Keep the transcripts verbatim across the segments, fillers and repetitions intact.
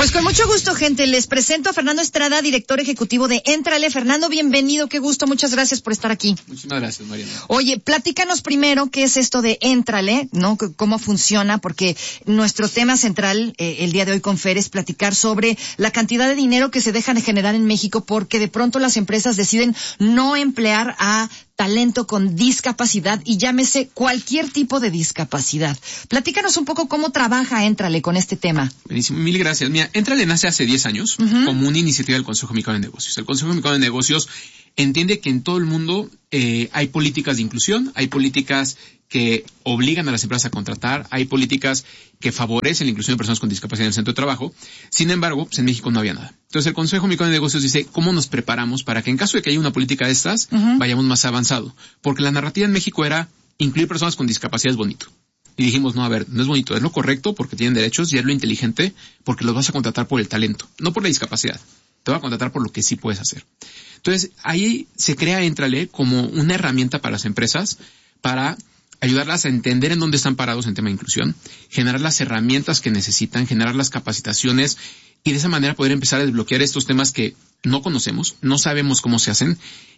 Pues con mucho gusto, gente, les presento a Fernando Estrada, director ejecutivo de Éntrale. Fernando, bienvenido, qué gusto, muchas gracias por estar aquí. Muchísimas gracias, Mariana. Oye, platícanos primero qué es esto de Éntrale, ¿no? C- cómo funciona, porque nuestro tema central eh, el día de hoy con Fer es platicar sobre la cantidad de dinero que se dejan de generar en México porque de pronto las empresas deciden no emplear a talento con discapacidad y llámese cualquier tipo de discapacidad. Platícanos un poco cómo trabaja Éntrale con este tema. Buenísimo, mil gracias. Mira, Éntrale nace hace diez años uh-huh. como una iniciativa del Consejo Mexicano de Negocios. El Consejo Mexicano de Negocios entiende que en todo el mundo eh, hay políticas de inclusión, hay políticas que obligan a las empresas a contratar, hay políticas que favorecen la inclusión de personas con discapacidad en el centro de trabajo. Sin embargo, pues en México no había nada. Entonces el Consejo Mexicano de Negocios dice, ¿cómo nos preparamos para que en caso de que haya una política de estas, uh-huh. vayamos más avanzado? Porque la narrativa en México era incluir personas con discapacidad es bonito. Y dijimos, no, a ver, no es bonito, es lo correcto porque tienen derechos y es lo inteligente porque los vas a contratar por el talento, no por la discapacidad. Te va a contratar por lo que sí puedes hacer. Entonces, ahí se crea Éntrale como una herramienta para las empresas para ayudarlas a entender en dónde están parados en tema de inclusión, generar las herramientas que necesitan, generar las capacitaciones y de esa manera poder empezar a desbloquear estos temas que no conocemos, no sabemos cómo se hacen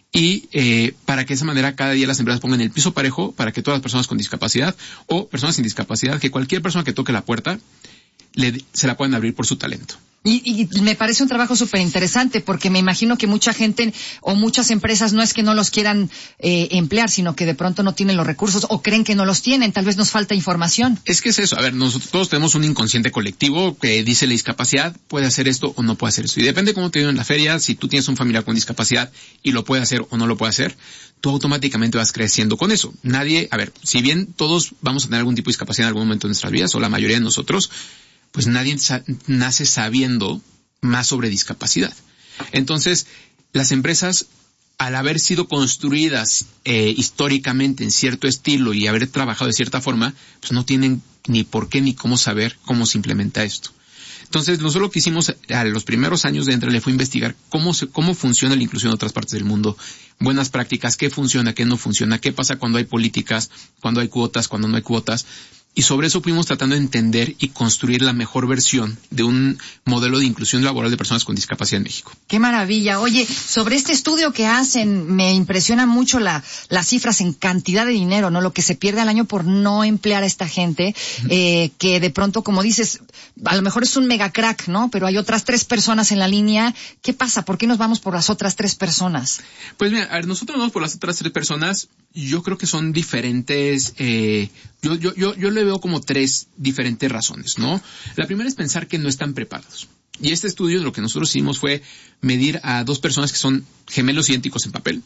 y eh, para que de esa manera cada día las empresas pongan el piso parejo para que todas las personas con discapacidad o personas sin discapacidad, que cualquier persona que toque la puerta le, se la puedan abrir por su talento. Y, y me parece un trabajo súper interesante porque me imagino que mucha gente o muchas empresas no es que no los quieran eh, emplear, sino que de pronto no tienen los recursos o creen que no los tienen. Tal vez nos falta información. Es que es eso. A ver, nosotros todos tenemos un inconsciente colectivo que dice la discapacidad puede hacer esto o no puede hacer eso. Y depende de cómo te viene en la feria, si tú tienes un familiar con discapacidad y lo puede hacer o no lo puede hacer, tú automáticamente vas creciendo con eso. Nadie, a ver, si bien todos vamos a tener algún tipo de discapacidad en algún momento de nuestras vidas, o la mayoría de nosotros, pues nadie sa- nace sabiendo más sobre discapacidad. Entonces, las empresas, al haber sido construidas eh, históricamente en cierto estilo y haber trabajado de cierta forma, pues no tienen ni por qué ni cómo saber cómo se implementa esto. Entonces, nosotros lo que hicimos a los primeros años de Éntrale fue investigar cómo se, cómo funciona la inclusión en otras partes del mundo, buenas prácticas, qué funciona, qué no funciona, qué pasa cuando hay políticas, cuando hay cuotas, cuando no hay cuotas. Y sobre eso fuimos tratando de entender y construir la mejor versión de un modelo de inclusión laboral de personas con discapacidad en México. ¡Qué maravilla! Oye, sobre este estudio que hacen, me impresiona mucho la, las cifras en cantidad de dinero, ¿no? Lo que se pierde al año por no emplear a esta gente, uh-huh. eh, que de pronto, como dices, a lo mejor es un mega crack, ¿no? Pero hay otras tres personas en la línea. ¿Qué pasa? ¿Por qué nos vamos por las otras tres personas? Pues mira, a ver, nosotros nos vamos por las otras tres personas. Yo creo que son diferentes, eh, yo, yo, yo, yo le veo como tres diferentes razones, ¿no? La primera es pensar que no están preparados. Y este estudio, lo que nosotros hicimos fue medir a dos personas que son gemelos idénticos en papel.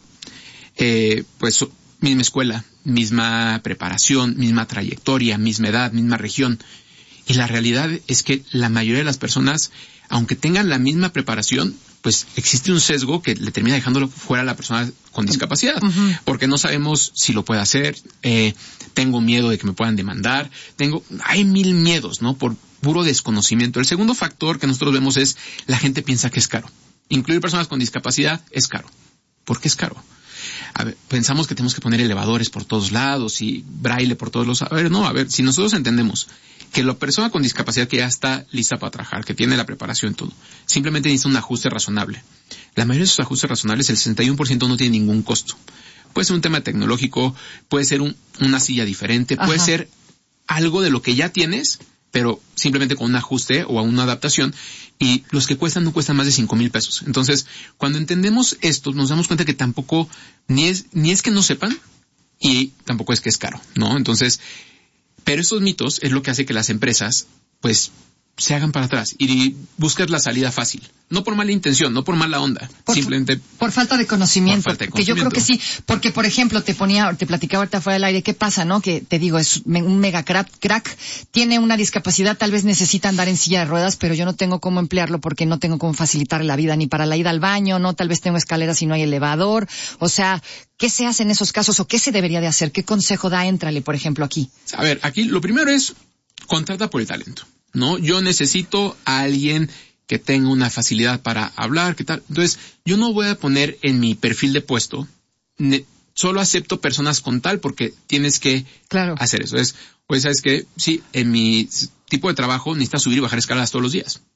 Eh, pues, misma escuela, misma preparación, misma trayectoria, misma edad, misma región. Y la realidad es que la mayoría de las personas, aunque tengan la misma preparación, pues existe un sesgo que le termina dejándolo fuera a la persona con discapacidad, uh-huh. porque no sabemos si lo puede hacer, eh, tengo miedo de que me puedan demandar, tengo, hay mil miedos, ¿no? Por puro desconocimiento. El segundo factor que nosotros vemos es, la gente piensa que es caro. Incluir personas con discapacidad es caro. ¿Por qué es caro? A ver, pensamos que tenemos que poner elevadores por todos lados y braille por todos los... A ver, no, a ver, si nosotros entendemos que la persona con discapacidad que ya está lista para trabajar, que tiene la preparación y todo, simplemente necesita un ajuste razonable. La mayoría de esos ajustes razonables, el sesenta y uno por ciento no tiene ningún costo. Puede ser un tema tecnológico, puede ser un, una silla diferente, Ajá. puede ser algo de lo que ya tienes, pero simplemente con un ajuste o una adaptación, y los que cuestan no cuestan más de cinco mil pesos. Entonces, cuando entendemos esto, nos damos cuenta que tampoco, ni es, ni es que no sepan, y tampoco es que es caro, ¿no? Entonces, pero estos mitos es lo que hace que las empresas, pues, se hagan para atrás y buscas la salida fácil. No por mala intención, no por mala onda, por, simplemente por falta de conocimiento. Por falta de conocimiento. Que yo creo que sí, porque por ejemplo te ponía, te platicaba ahorita fuera del aire, ¿qué pasa, no? Que te digo, es un mega crack, crack, tiene una discapacidad, tal vez necesita andar en silla de ruedas, pero yo no tengo cómo emplearlo porque no tengo cómo facilitarle la vida ni para la ida al baño, no, tal vez tengo escaleras y no hay elevador. O sea, ¿qué se hace en esos casos o qué se debería de hacer? ¿Qué consejo da Éntrale, por ejemplo, aquí? A ver, aquí lo primero es contrata por el talento. ¿No? Yo necesito a alguien que tenga una facilidad para hablar, ¿qué tal? Entonces, yo no voy a poner en mi perfil de puesto, ne- solo acepto personas con tal porque tienes que claro. hacer eso. Es, pues, ¿sabes qué? Sí, en mi tipo de trabajo necesitas subir y bajar escaleras todos los días.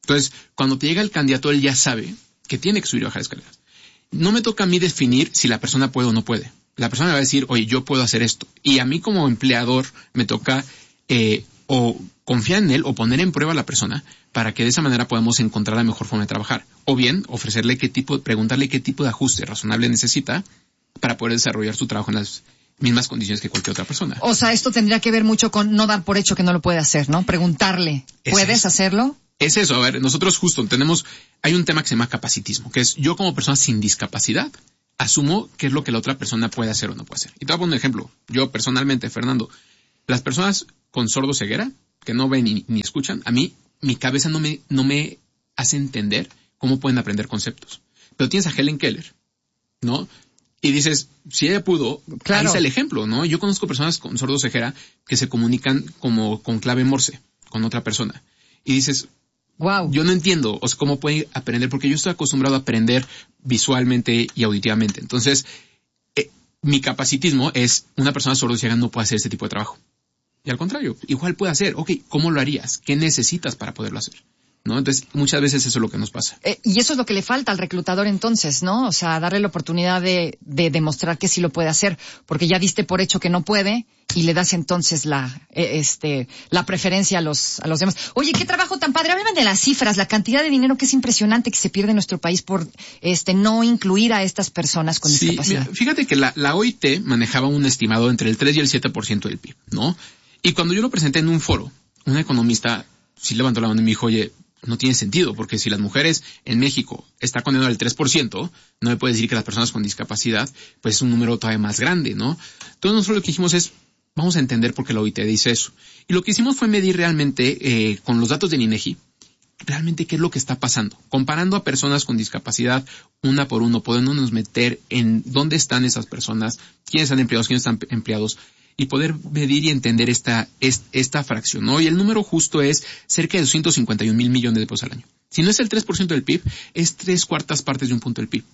Entonces, cuando te llega el candidato, él ya sabe que tiene que subir y bajar escaleras. No me toca a mí definir si la persona puede o no puede. La persona me va a decir, oye, yo puedo hacer esto. Y a mí como empleador me toca eh, o confiar en él o poner en prueba a la persona para que de esa manera podamos encontrar la mejor forma de trabajar. O bien, ofrecerle qué tipo, preguntarle qué tipo de ajuste razonable necesita para poder desarrollar su trabajo en las mismas condiciones que cualquier otra persona. O sea, esto tendría que ver mucho con no dar por hecho que no lo puede hacer, ¿no? Preguntarle, ¿puedes es hacerlo? Es eso. A ver, nosotros justo tenemos, hay un tema que se llama capacitismo, que es yo como persona sin discapacidad asumo qué es lo que la otra persona puede hacer o no puede hacer. Y te voy a poner un ejemplo. Yo personalmente, Fernando, las personas con sordo ceguera, que no ven ni, ni escuchan, a mí, mi cabeza no me, no me hace entender cómo pueden aprender conceptos. Pero tienes a Helen Keller, ¿no? Y dices, si ella pudo, claro, ahí está el ejemplo, ¿no? Yo conozco personas con sordo ceguera que se comunican como con clave Morse con otra persona. Y dices, wow, yo no entiendo, o sea, cómo pueden aprender, porque yo estoy acostumbrado a aprender visualmente y auditivamente. Entonces, eh, mi capacitismo es, una persona sordo-ciega no puede hacer este tipo de trabajo. Y al contrario, igual puede hacer. Ok, ¿cómo lo harías? ¿Qué necesitas para poderlo hacer? ¿No? Entonces, muchas veces eso es lo que nos pasa. Eh, y eso es lo que le falta al reclutador entonces, ¿no? O sea, darle la oportunidad de, de demostrar que sí lo puede hacer, porque ya diste por hecho que no puede y le das entonces la, eh, este, la preferencia a los, a los demás. Oye, qué trabajo tan padre. Háblame de las cifras, la cantidad de dinero que es impresionante que se pierde en nuestro país por, este, no incluir a estas personas con sí, discapacidad. Mira, fíjate que la, la O I T manejaba un estimado entre el tres y el siete por ciento del P I B, ¿no? Y cuando yo lo presenté en un foro, un economista sí levantó la mano y me dijo, oye, no tiene sentido, porque si las mujeres en México está condenado al tres por ciento, no me puede decir que las personas con discapacidad, pues es un número todavía más grande, ¿no? Entonces nosotros lo que dijimos es, vamos a entender por qué la O I T dice eso. Y lo que hicimos fue medir realmente, eh, con los datos del INEGI, realmente qué es lo que está pasando. Comparando a personas con discapacidad una por uno, podéndonos meter en dónde están esas personas, quiénes están empleados, quiénes están empleados, y poder medir y entender esta, esta fracción, ¿no? Y el número justo es cerca de doscientos cincuenta y un mil millones de pesos al año. Si no es el tres por ciento del P I B, es tres cuartas partes de un punto del P I B.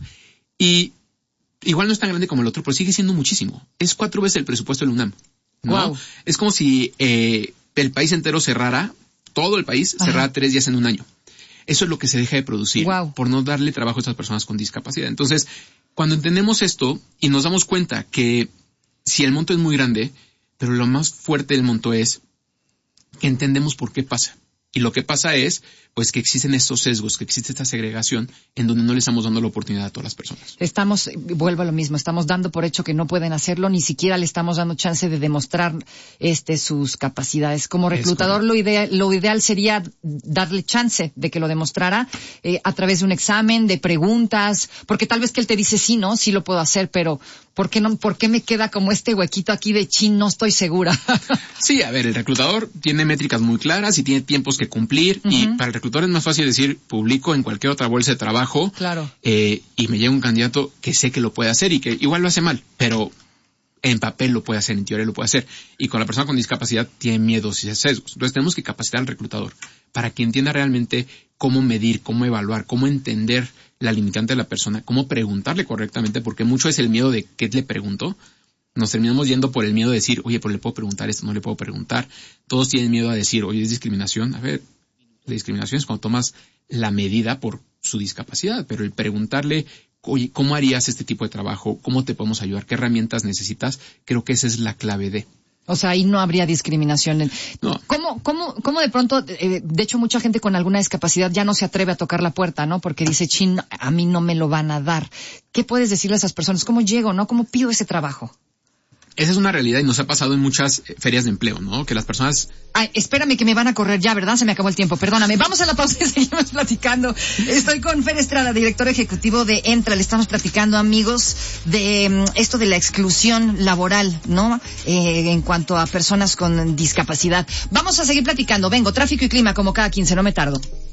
Y igual no es tan grande como el otro, pero sigue siendo muchísimo. Es cuatro veces el presupuesto del UNAM, ¿no? Wow. Es como si eh, el país entero cerrara, todo el país cerrara Ajá. tres días en un año. Eso es lo que se deja de producir wow. por no darle trabajo a estas personas con discapacidad. Entonces, cuando entendemos esto y nos damos cuenta que si el monto es muy grande, pero lo más fuerte del monto es que entendemos por qué pasa. Y lo que pasa es, pues, que existen estos sesgos, que existe esta segregación en donde no le estamos dando la oportunidad a todas las personas. Estamos, vuelvo a lo mismo, estamos dando por hecho que no pueden hacerlo, ni siquiera le estamos dando chance de demostrar este sus capacidades. Como reclutador, lo ideal, lo ideal sería darle chance de que lo demostrara eh, a través de un examen, de preguntas, porque tal vez que él te dice sí, no, sí lo puedo hacer, pero ¿por qué no, por qué me queda como este huequito aquí de chin? No estoy segura. Sí, a ver, el reclutador tiene métricas muy claras y tiene tiempos que cumplir, uh-huh. y para el reclutador es más fácil decir, publico en cualquier otra bolsa de trabajo, claro. eh, y me llega un candidato que sé que lo puede hacer y que igual lo hace mal, pero en papel lo puede hacer, en teoría lo puede hacer. Y con la persona con discapacidad tiene miedos y sesgos. Entonces tenemos que capacitar al reclutador para que entienda realmente cómo medir, cómo evaluar, cómo entender la limitante de la persona, cómo preguntarle correctamente, porque mucho es el miedo de qué le pregunto. Nos terminamos yendo por el miedo de decir, oye, pues le puedo preguntar esto, no le puedo preguntar. Todos tienen miedo a decir, oye, es discriminación. A ver, la discriminación es cuando tomas la medida por su discapacidad, pero el preguntarle, oye, ¿cómo harías este tipo de trabajo? ¿Cómo te podemos ayudar? ¿Qué herramientas necesitas? Creo que esa es la clave de... O sea, ahí no habría discriminación. No. ¿Cómo, cómo, cómo de pronto, eh, de hecho, mucha gente con alguna discapacidad ya no se atreve a tocar la puerta, ¿no? Porque dice, chin, a mí no me lo van a dar. ¿Qué puedes decirle a esas personas? ¿Cómo llego, no? ¿Cómo pido ese trabajo? Esa es una realidad y nos ha pasado en muchas ferias de empleo, ¿no? Que las personas... Ay, espérame que me van a correr ya, ¿verdad? Se me acabó el tiempo, perdóname. Vamos a la pausa y seguimos platicando. Estoy con Fer Estrada, director ejecutivo de Entra. Le estamos platicando, amigos, de um, esto de la exclusión laboral, ¿no? Eh, en cuanto a personas con discapacidad. Vamos a seguir platicando. Vengo, tráfico y clima, como cada quince, no me tardo.